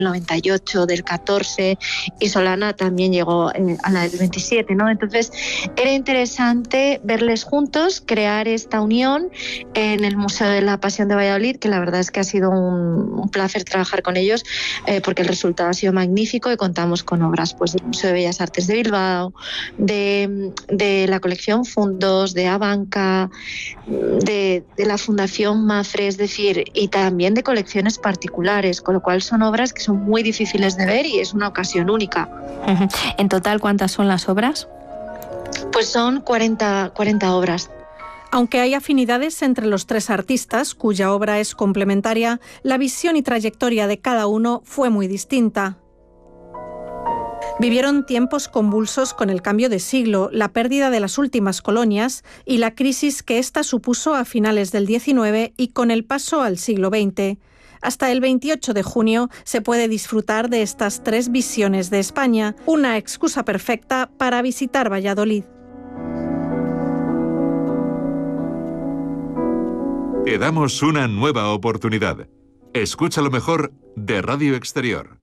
98, del 14, y Solana también llegó a la del 27, ¿no? Entonces era interesante verles juntos, crear esta unión en el Museo de la Pasión de Valladolid, que la verdad es que ha sido un placer trabajar con ellos, porque el resultado ha sido magnífico y contamos con obras pues del Museo de Bellas Artes de Bilbao, de la colección Fundos, de Abanca, de la Fundación Mafre, es decir, y también de colecciones particulares, con lo cual son obras que son muy difíciles de ver y es una ocasión única. En total, ¿cuántas son las obras? Pues son 40 obras. Aunque hay afinidades entre los tres artistas, cuya obra es complementaria, la visión y trayectoria de cada uno fue muy distinta. Vivieron tiempos convulsos con el cambio de siglo, la pérdida de las últimas colonias y la crisis que ésta supuso a finales del XIX y con el paso al siglo XX. Hasta el 28 de junio se puede disfrutar de estas tres visiones de España, una excusa perfecta para visitar Valladolid. Te damos una nueva oportunidad. Escucha lo mejor de Radio Exterior.